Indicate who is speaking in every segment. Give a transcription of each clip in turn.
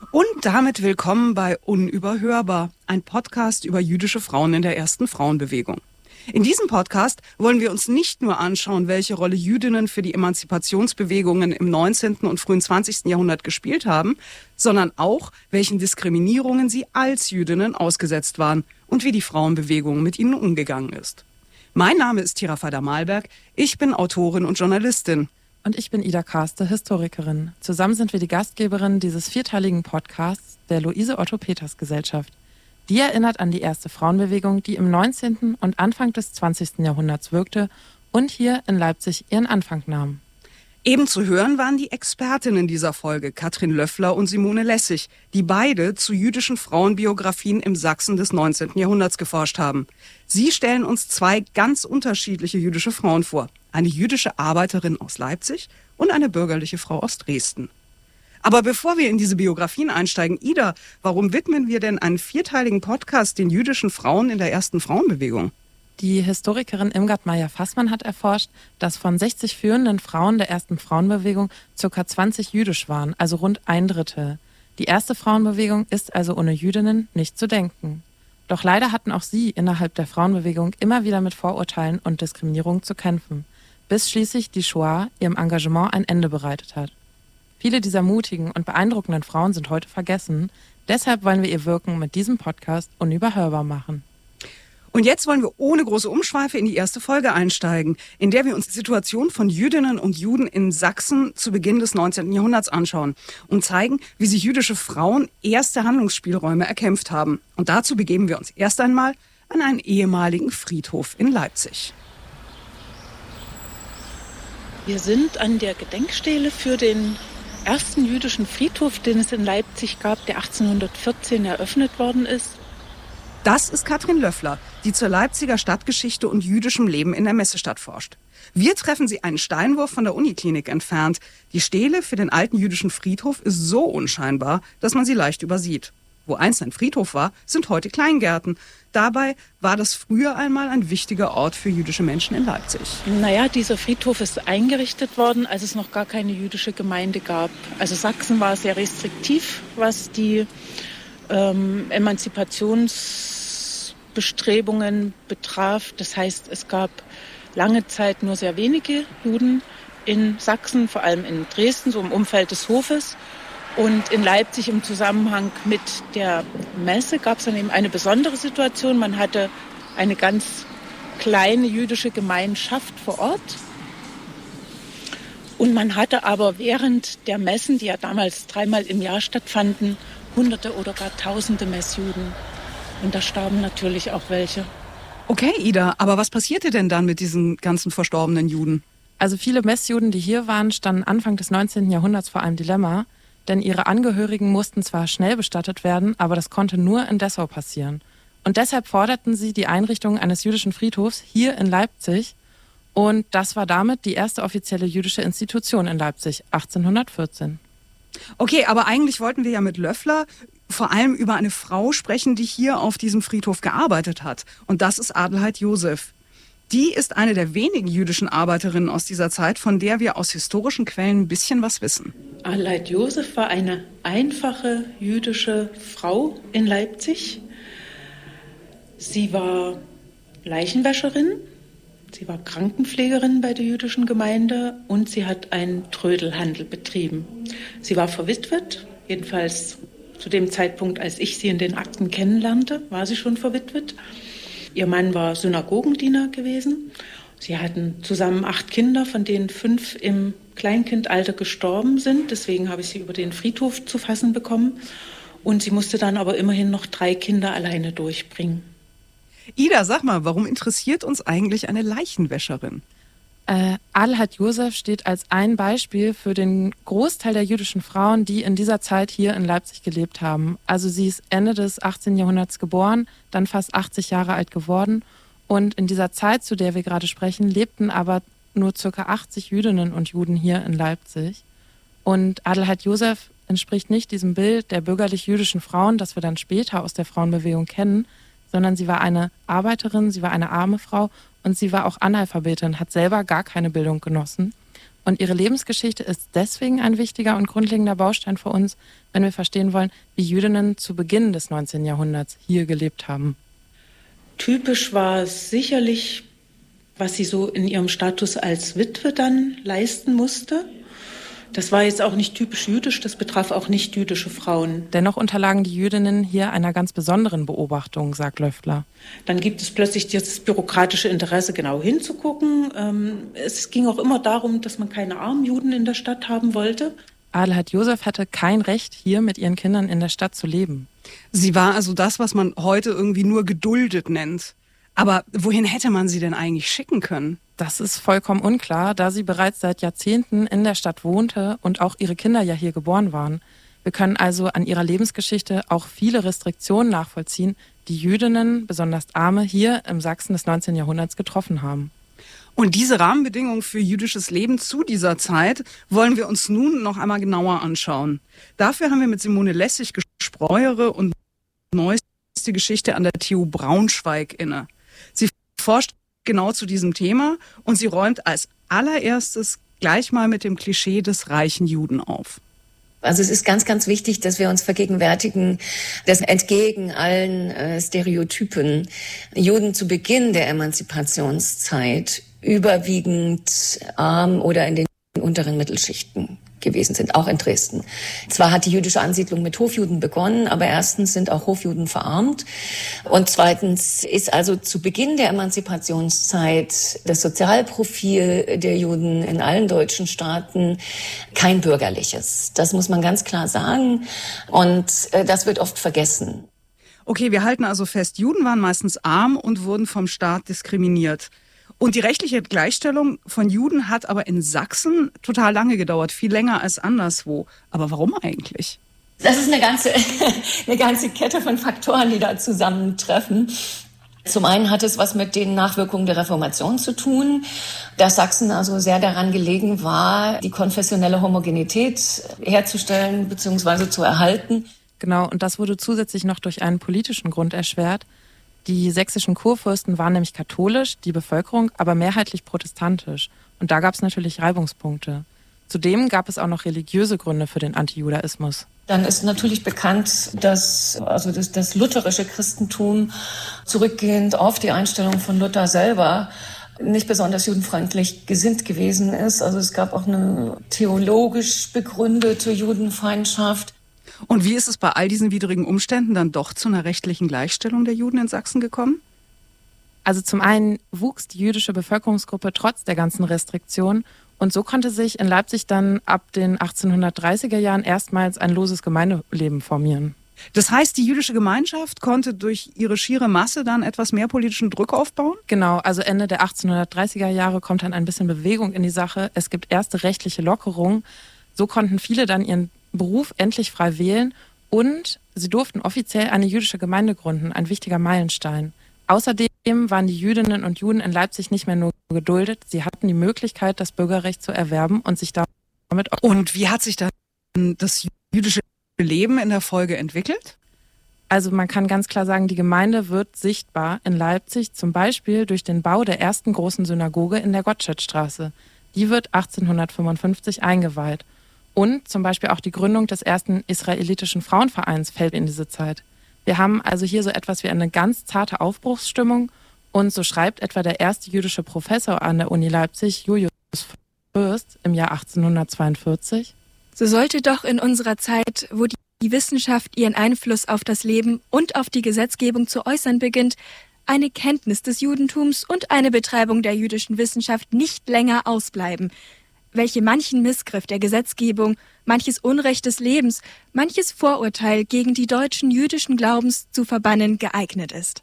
Speaker 1: Und damit willkommen bei Unüberhörbar, ein Podcast über jüdische Frauen in der ersten Frauenbewegung. In diesem Podcast wollen wir uns nicht nur anschauen, welche Rolle Jüdinnen für die Emanzipationsbewegungen im 19. und frühen 20. Jahrhundert gespielt haben, sondern auch, welchen Diskriminierungen sie als Jüdinnen ausgesetzt waren und wie die Frauenbewegung mit ihnen umgegangen ist. Mein Name ist Tirafada Malberg, ich bin Autorin und Journalistin.
Speaker 2: Und ich bin Ida Karste, Historikerin. Zusammen sind wir die Gastgeberin dieses vierteiligen Podcasts der Luise-Otto-Peters-Gesellschaft. Die erinnert an die erste Frauenbewegung, die im 19. und Anfang des 20. Jahrhunderts wirkte und hier in Leipzig ihren Anfang nahm.
Speaker 1: Eben zu hören waren die Expertinnen dieser Folge, Katrin Löffler und Simone Lessig, die beide zu jüdischen Frauenbiografien im Sachsen des 19. Jahrhunderts geforscht haben. Sie stellen uns zwei ganz unterschiedliche jüdische Frauen vor. Eine jüdische Arbeiterin aus Leipzig und eine bürgerliche Frau aus Dresden. Aber bevor wir in diese Biografien einsteigen, Ida, warum widmen wir denn einen vierteiligen Podcast den jüdischen Frauen in der ersten Frauenbewegung?
Speaker 2: Die Historikerin Irmgard Meyer-Fassmann hat erforscht, dass von 60 führenden Frauen der ersten Frauenbewegung ca. 20 jüdisch waren, also rund 1/3. Die erste Frauenbewegung ist also ohne Jüdinnen nicht zu denken. Doch leider hatten auch sie innerhalb der Frauenbewegung immer wieder mit Vorurteilen und Diskriminierung zu kämpfen, bis schließlich die Shoah ihrem Engagement ein Ende bereitet hat. Viele dieser mutigen und beeindruckenden Frauen sind heute vergessen. Deshalb wollen wir ihr Wirken mit diesem Podcast unüberhörbar machen.
Speaker 1: Und jetzt wollen wir ohne große Umschweife in die erste Folge einsteigen, in der wir uns die Situation von Jüdinnen und Juden in Sachsen zu Beginn des 19. Jahrhunderts anschauen und zeigen, wie sich jüdische Frauen erste Handlungsspielräume erkämpft haben. Und dazu begeben wir uns erst einmal an einen ehemaligen Friedhof in Leipzig.
Speaker 3: Wir sind an der Gedenkstele für den ersten jüdischen Friedhof, den es in Leipzig gab, der 1814 eröffnet worden ist.
Speaker 1: Das ist Katrin Löffler, die zur Leipziger Stadtgeschichte und jüdischem Leben in der Messestadt forscht. Wir treffen sie einen Steinwurf von der Uniklinik entfernt. Die Stele für den alten jüdischen Friedhof ist so unscheinbar, dass man sie leicht übersieht. Wo einst ein Friedhof war, sind heute Kleingärten. Dabei war das früher einmal ein wichtiger Ort für jüdische Menschen in Leipzig.
Speaker 3: Naja, dieser Friedhof ist eingerichtet worden, als es noch gar keine jüdische Gemeinde gab. Also Sachsen war sehr restriktiv, was die Emanzipationsbestrebungen betraf. Das heißt, es gab lange Zeit nur sehr wenige Juden in Sachsen, vor allem in Dresden, so im Umfeld des Hofes. Und in Leipzig im Zusammenhang mit der Messe gab es dann eben eine besondere Situation. Man hatte eine ganz kleine jüdische Gemeinschaft vor Ort. Und man hatte aber während der Messen, die ja damals 3-mal im Jahr stattfanden, Hunderte oder gar Tausende Messjuden. Und da starben natürlich auch welche.
Speaker 1: Okay, Ida, aber was passierte denn dann mit diesen ganzen verstorbenen Juden?
Speaker 2: Also viele Messjuden, die hier waren, standen Anfang des 19. Jahrhunderts vor einem Dilemma, denn ihre Angehörigen mussten zwar schnell bestattet werden, aber das konnte nur in Dessau passieren. Und deshalb forderten sie die Einrichtung eines jüdischen Friedhofs hier in Leipzig. Und das war damit die erste offizielle jüdische Institution in Leipzig, 1814.
Speaker 1: Okay, aber eigentlich wollten wir ja mit Löffler vor allem über eine Frau sprechen, die hier auf diesem Friedhof gearbeitet hat. Und das ist Adelheid Joseph. Die ist eine der wenigen jüdischen Arbeiterinnen aus dieser Zeit, von der wir aus historischen Quellen ein bisschen was wissen.
Speaker 3: Adelheid Joseph war eine einfache jüdische Frau in Leipzig. Sie war Leichenwäscherin. Sie war Krankenpflegerin bei der jüdischen Gemeinde und sie hat einen Trödelhandel betrieben. Sie war verwitwet, jedenfalls zu dem Zeitpunkt, als ich sie in den Akten kennenlernte, war sie schon verwitwet. Ihr Mann war Synagogendiener gewesen. Sie hatten zusammen 8 Kinder, von denen 5 im Kleinkindalter gestorben sind. Deswegen habe ich sie über den Friedhof zu fassen bekommen. Und sie musste dann aber immerhin noch 3 Kinder alleine durchbringen.
Speaker 1: Ida, sag mal, warum interessiert uns eigentlich eine Leichenwäscherin?
Speaker 2: Adelheid Joseph steht als ein Beispiel für den Großteil der jüdischen Frauen, die in dieser Zeit hier in Leipzig gelebt haben. Also sie ist Ende des 18. Jahrhunderts geboren, dann fast 80 Jahre alt geworden. Und in dieser Zeit, zu der wir gerade sprechen, lebten aber nur ca. 80 Jüdinnen und Juden hier in Leipzig. Und Adelheid Joseph entspricht nicht diesem Bild der bürgerlich-jüdischen Frauen, das wir dann später aus der Frauenbewegung kennen, sondern sie war eine Arbeiterin, sie war eine arme Frau und sie war auch Analphabetin, hat selber gar keine Bildung genossen. Und ihre Lebensgeschichte ist deswegen ein wichtiger und grundlegender Baustein für uns, wenn wir verstehen wollen, wie Jüdinnen zu Beginn des 19. Jahrhunderts hier gelebt haben.
Speaker 3: Typisch war sicherlich, was sie so in ihrem Status als Witwe dann leisten musste. Das war jetzt auch nicht typisch jüdisch, das betraf auch nicht jüdische Frauen.
Speaker 2: Dennoch unterlagen die Jüdinnen hier einer ganz besonderen Beobachtung, sagt Löffler.
Speaker 3: Dann gibt es plötzlich dieses bürokratische Interesse, genau hinzugucken. Es ging auch immer darum, dass man keine armen Juden in der Stadt haben wollte.
Speaker 2: Adelheid Joseph hatte kein Recht, hier mit ihren Kindern in der Stadt zu leben.
Speaker 1: Sie war also das, was man heute irgendwie nur geduldet nennt. Aber wohin hätte man sie denn eigentlich schicken können?
Speaker 2: Das ist vollkommen unklar, da sie bereits seit Jahrzehnten in der Stadt wohnte und auch ihre Kinder ja hier geboren waren. Wir können also an ihrer Lebensgeschichte auch viele Restriktionen nachvollziehen, die Jüdinnen, besonders Arme, hier im Sachsen des 19. Jahrhunderts getroffen haben.
Speaker 1: Und diese Rahmenbedingungen für jüdisches Leben zu dieser Zeit wollen wir uns nun noch einmal genauer anschauen. Dafür haben wir mit Simone Lessig gesprochen und neueste Geschichte an der TU Braunschweig inne. Sie forscht genau zu diesem Thema und sie räumt als allererstes gleich mal mit dem Klischee des reichen Juden auf.
Speaker 4: Also es ist ganz, ganz wichtig, dass wir uns vergegenwärtigen, dass entgegen allen Stereotypen Juden zu Beginn der Emanzipationszeit überwiegend arm oder in den unteren Mittelschichten gewesen sind, auch in Dresden. Zwar hat die jüdische Ansiedlung mit Hofjuden begonnen, aber erstens sind auch Hofjuden verarmt und zweitens ist also zu Beginn der Emanzipationszeit das Sozialprofil der Juden in allen deutschen Staaten kein bürgerliches. Das muss man ganz klar sagen und das wird oft vergessen.
Speaker 1: Okay, wir halten also fest, Juden waren meistens arm und wurden vom Staat diskriminiert. Und die rechtliche Gleichstellung von Juden hat aber in Sachsen total lange gedauert, viel länger als anderswo. Aber warum eigentlich?
Speaker 4: Das ist eine ganze Kette von Faktoren, die da zusammentreffen. Zum einen hat es was mit den Nachwirkungen der Reformation zu tun, dass Sachsen also sehr daran gelegen war, die konfessionelle Homogenität herzustellen bzw. zu erhalten.
Speaker 2: Genau, und das wurde zusätzlich noch durch einen politischen Grund erschwert. Die sächsischen Kurfürsten waren nämlich katholisch, die Bevölkerung aber mehrheitlich protestantisch. Und da gab es natürlich Reibungspunkte. Zudem gab es auch noch religiöse Gründe für den Antijudaismus.
Speaker 4: Dann ist natürlich bekannt, dass das lutherische Christentum zurückgehend auf die Einstellung von Luther selber nicht besonders judenfreundlich gesinnt gewesen ist. Also es gab auch eine theologisch begründete Judenfeindschaft.
Speaker 1: Und wie ist es bei all diesen widrigen Umständen dann doch zu einer rechtlichen Gleichstellung der Juden in Sachsen gekommen?
Speaker 2: Also zum einen wuchs die jüdische Bevölkerungsgruppe trotz der ganzen Restriktionen und so konnte sich in Leipzig dann ab den 1830er Jahren erstmals ein loses Gemeindeleben formieren.
Speaker 1: Das heißt, die jüdische Gemeinschaft konnte durch ihre schiere Masse dann etwas mehr politischen Druck aufbauen?
Speaker 2: Genau, also Ende der 1830er Jahre kommt dann ein bisschen Bewegung in die Sache. Es gibt erste rechtliche Lockerungen. So konnten viele dann ihren Beruf endlich frei wählen und sie durften offiziell eine jüdische Gemeinde gründen, ein wichtiger Meilenstein. Außerdem waren die Jüdinnen und Juden in Leipzig nicht mehr nur geduldet, sie hatten die Möglichkeit, das Bürgerrecht zu erwerben und sich damit...
Speaker 1: Und wie hat sich dann das jüdische Leben in der Folge entwickelt?
Speaker 2: Also man kann ganz klar sagen, die Gemeinde wird sichtbar in Leipzig, zum Beispiel durch den Bau der ersten großen Synagoge in der Gottschedstraße. Die wird 1855 eingeweiht. Und zum Beispiel auch die Gründung des ersten israelitischen Frauenvereins fällt in diese Zeit. Wir haben also hier so etwas wie eine ganz zarte Aufbruchsstimmung und so schreibt etwa der erste jüdische Professor an der Uni Leipzig, Julius Fürst, im Jahr 1842.
Speaker 5: So sollte doch in unserer Zeit, wo die Wissenschaft ihren Einfluss auf das Leben und auf die Gesetzgebung zu äußern beginnt, eine Kenntnis des Judentums und eine Betreibung der jüdischen Wissenschaft nicht länger ausbleiben, welche manchen Missgriff der Gesetzgebung, manches Unrecht des Lebens, manches Vorurteil gegen die deutschen jüdischen Glaubens zu verbannen geeignet ist.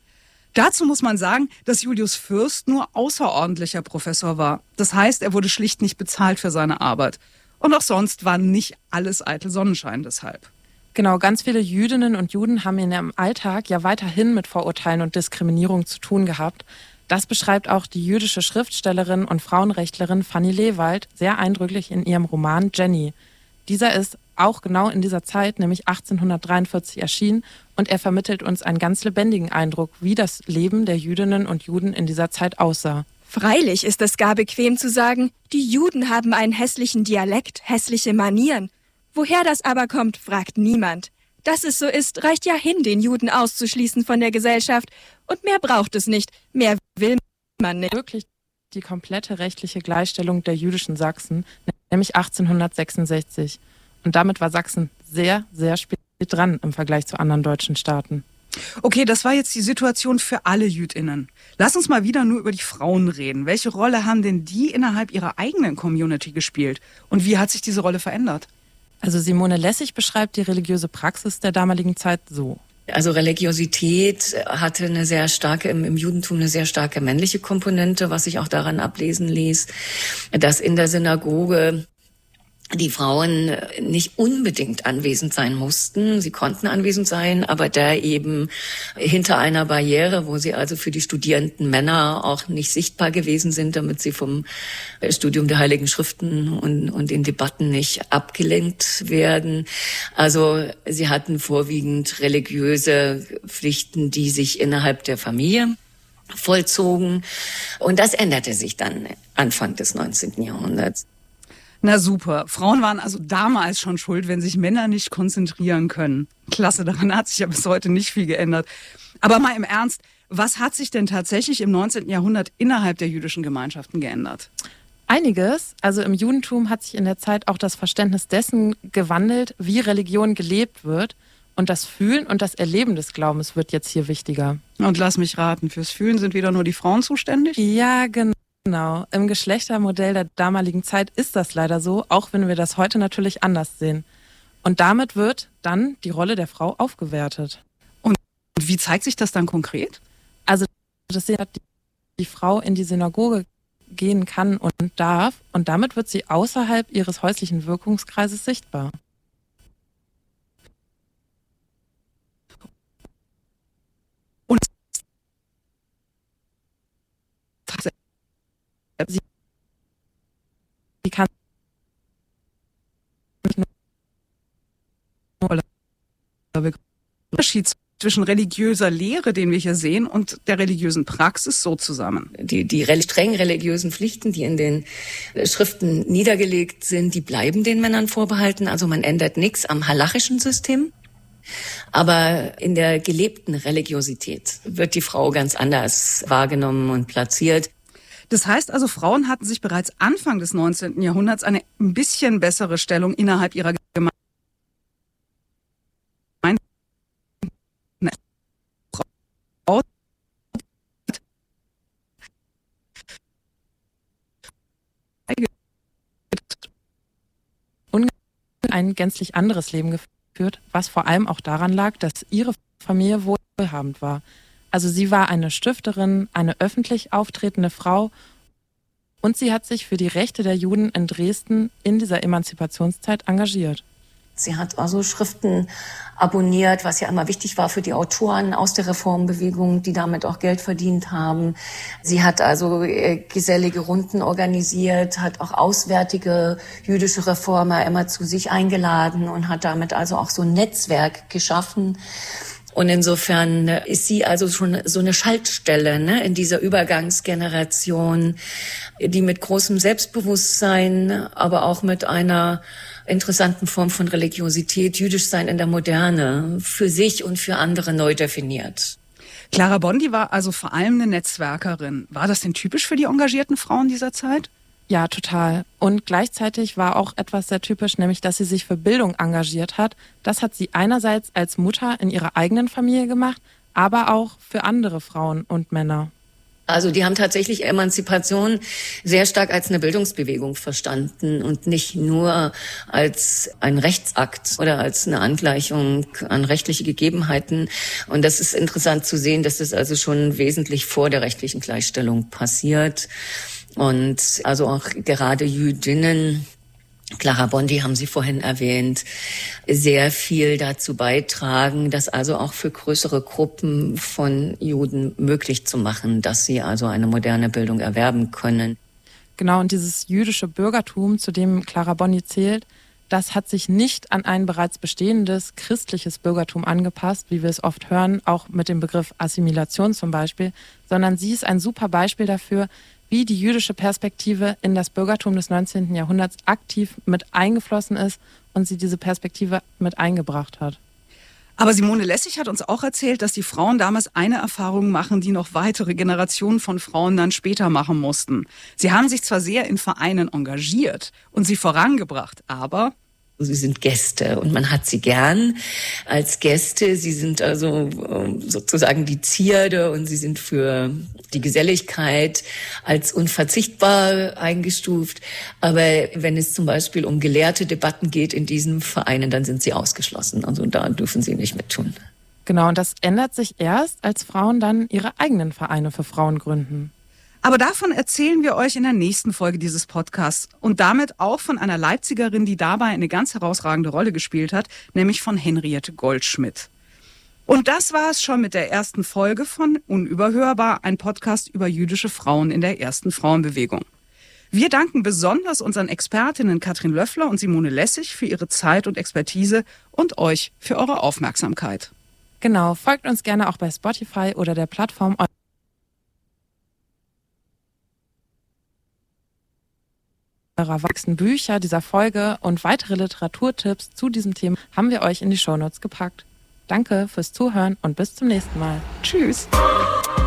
Speaker 1: Dazu muss man sagen, dass Julius Fürst nur außerordentlicher Professor war. Das heißt, er wurde schlicht nicht bezahlt für seine Arbeit. Und auch sonst war nicht alles eitel Sonnenschein deshalb.
Speaker 2: Genau, ganz viele Jüdinnen und Juden haben in ihrem Alltag ja weiterhin mit Vorurteilen und Diskriminierung zu tun gehabt. Das beschreibt auch die jüdische Schriftstellerin und Frauenrechtlerin Fanny Lewald sehr eindrücklich in ihrem Roman Jenny. Dieser ist auch genau in dieser Zeit, nämlich 1843, erschienen und er vermittelt uns einen ganz lebendigen Eindruck, wie das Leben der Jüdinnen und Juden in dieser Zeit aussah.
Speaker 5: Freilich ist es gar bequem zu sagen, die Juden haben einen hässlichen Dialekt, hässliche Manieren. Woher das aber kommt, fragt niemand. Dass es so ist, reicht ja hin, den Juden auszuschließen von der Gesellschaft. Und mehr braucht es nicht, mehr will man nicht.
Speaker 2: Wirklich die komplette rechtliche Gleichstellung der jüdischen Sachsen, nämlich 1866. Und damit war Sachsen sehr, sehr spät dran im Vergleich zu anderen deutschen Staaten.
Speaker 1: Okay, das war jetzt die Situation für alle JüdInnen. Lass uns mal wieder nur über die Frauen reden. Welche Rolle haben denn die innerhalb ihrer eigenen Community gespielt? Und wie hat sich diese Rolle verändert?
Speaker 2: Also Simone Lessig beschreibt die religiöse Praxis der damaligen Zeit so.
Speaker 4: Also Religiosität hatte eine sehr starke, im Judentum eine sehr starke männliche Komponente, was sich auch daran ablesen ließ, dass in der Synagoge die Frauen nicht unbedingt anwesend sein mussten. Sie konnten anwesend sein, aber da eben hinter einer Barriere, wo sie also für die studierenden Männer auch nicht sichtbar gewesen sind, damit sie vom Studium der Heiligen Schriften und den Debatten nicht abgelenkt werden. Also sie hatten vorwiegend religiöse Pflichten, die sich innerhalb der Familie vollzogen. Und das änderte sich dann Anfang des 19. Jahrhunderts.
Speaker 1: Na super. Frauen waren also damals schon schuld, wenn sich Männer nicht konzentrieren können. Klasse, daran hat sich ja bis heute nicht viel geändert. Aber mal im Ernst, was hat sich denn tatsächlich im 19. Jahrhundert innerhalb der jüdischen Gemeinschaften geändert?
Speaker 2: Einiges. Also im Judentum hat sich in der Zeit auch das Verständnis dessen gewandelt, wie Religion gelebt wird. Und das Fühlen und das Erleben des Glaubens wird jetzt hier wichtiger.
Speaker 1: Und lass mich raten, fürs Fühlen sind wieder nur die Frauen zuständig?
Speaker 2: Ja, genau. Genau, im Geschlechtermodell der damaligen Zeit ist das leider so, auch wenn wir das heute natürlich anders sehen. Und damit wird dann die Rolle der Frau aufgewertet.
Speaker 1: Und wie zeigt sich das dann konkret?
Speaker 2: Also, dass die Frau in die Synagoge gehen kann und darf und damit wird sie außerhalb ihres häuslichen Wirkungskreises sichtbar.
Speaker 1: Und
Speaker 2: sie kann
Speaker 1: Unterschied zwischen religiöser Lehre, den wir hier sehen, und der religiösen Praxis so zusammen.
Speaker 4: Die streng religiösen Pflichten, die in den Schriften niedergelegt sind, die bleiben den Männern vorbehalten. Also man ändert nichts am halachischen System. Aber in der gelebten Religiosität wird die Frau ganz anders wahrgenommen und platziert.
Speaker 1: Das heißt also, Frauen hatten sich bereits Anfang des 19. Jahrhunderts eine ein bisschen bessere Stellung innerhalb ihrer Gemeinde.
Speaker 2: Ein gänzlich anderes Leben geführt, was vor allem auch daran lag, dass ihre Familie wohlhabend war. Also sie war eine Stifterin, eine öffentlich auftretende Frau und sie hat sich für die Rechte der Juden in Dresden in dieser Emanzipationszeit engagiert.
Speaker 4: Sie hat also Schriften abonniert, was ja immer wichtig war für die Autoren aus der Reformbewegung, die damit auch Geld verdient haben. Sie hat also gesellige Runden organisiert, hat auch auswärtige jüdische Reformer immer zu sich eingeladen und hat damit also auch so ein Netzwerk geschaffen. Und insofern ist sie also schon so eine Schaltstelle, ne, in dieser Übergangsgeneration, die mit großem Selbstbewusstsein, aber auch mit einer interessanten Form von Religiosität, Jüdischsein in der Moderne, für sich und für andere neu definiert.
Speaker 1: Clara Bondi war also vor allem eine Netzwerkerin. War das denn typisch für die engagierten Frauen dieser Zeit?
Speaker 2: Ja, total. Und gleichzeitig war auch etwas sehr typisch, nämlich dass sie sich für Bildung engagiert hat. Das hat sie einerseits als Mutter in ihrer eigenen Familie gemacht, aber auch für andere Frauen und Männer.
Speaker 4: Also die haben tatsächlich Emanzipation sehr stark als eine Bildungsbewegung verstanden und nicht nur als ein Rechtsakt oder als eine Angleichung an rechtliche Gegebenheiten. Und das ist interessant zu sehen, dass das also schon wesentlich vor der rechtlichen Gleichstellung passiert. Und also auch gerade Jüdinnen, Clara Bondi haben Sie vorhin erwähnt, sehr viel dazu beitragen, das also auch für größere Gruppen von Juden möglich zu machen, dass sie also eine moderne Bildung erwerben können.
Speaker 2: Genau, und dieses jüdische Bürgertum, zu dem Clara Bondi zählt, das hat sich nicht an ein bereits bestehendes christliches Bürgertum angepasst, wie wir es oft hören, auch mit dem Begriff Assimilation zum Beispiel, sondern sie ist ein super Beispiel dafür, wie die jüdische Perspektive in das Bürgertum des 19. Jahrhunderts aktiv mit eingeflossen ist und sie diese Perspektive mit eingebracht hat.
Speaker 1: Aber Simone Lessig hat uns auch erzählt, dass die Frauen damals eine Erfahrung machen, die noch weitere Generationen von Frauen dann später machen mussten. Sie haben sich zwar sehr in Vereinen engagiert und sie vorangebracht, aber
Speaker 4: Sie sind Gäste und man hat sie gern als Gäste. Sie sind also sozusagen die Zierde und sie sind für die Geselligkeit als unverzichtbar eingestuft. Aber wenn es zum Beispiel um gelehrte Debatten geht in diesen Vereinen, dann sind sie ausgeschlossen. Also da dürfen sie nicht mittun.
Speaker 2: Genau, und das ändert sich erst, als Frauen dann ihre eigenen Vereine für Frauen gründen.
Speaker 1: Aber davon erzählen wir euch in der nächsten Folge dieses Podcasts und damit auch von einer Leipzigerin, die dabei eine ganz herausragende Rolle gespielt hat, nämlich von Henriette Goldschmidt. Und das war es schon mit der ersten Folge von Unüberhörbar, ein Podcast über jüdische Frauen in der ersten Frauenbewegung. Wir danken besonders unseren Expertinnen Katrin Löffler und Simone Lessig für ihre Zeit und Expertise und euch für eure Aufmerksamkeit.
Speaker 2: Genau, folgt uns gerne auch bei Spotify oder der Plattform eurer wachsenden Bücher dieser Folge und weitere Literaturtipps zu diesem Thema haben wir euch in die Shownotes gepackt. Danke fürs Zuhören und bis zum nächsten Mal.
Speaker 1: Tschüss.